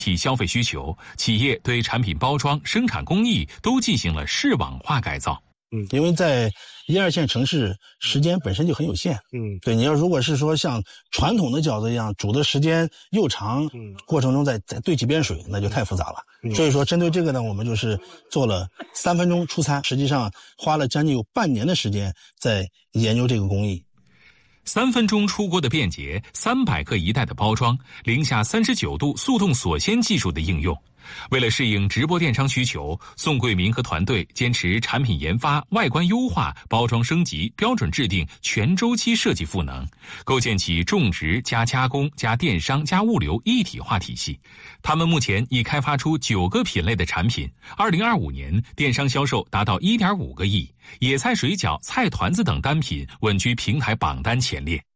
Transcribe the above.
体消费需求，企业对产品包装、生产工艺都进行了视网化改造。 因为在1、2线城市，时间本身就很有限。对，你要如果是说像传统的饺子一样煮的时间又长，过程中再兑几遍水，那就太复杂了。所以说，针对这个呢，我们就是做了3分钟出餐，实际上花了将近有半年的时间在研究这个工艺。 3分钟出锅的便捷，300克一袋的包装，零下39度速冻锁鲜技术的应用。为了适应直播电商需求，宋桂明和团队坚持产品研发、外观优化、包装升级、标准制定全周期设计赋能，构建起种植加加工加电商加物流一体化体系。他们目前已开发出9个品类的产品，2025年电商销售达到1.5个亿，野菜水饺、菜团子等单品稳居平台榜单前列。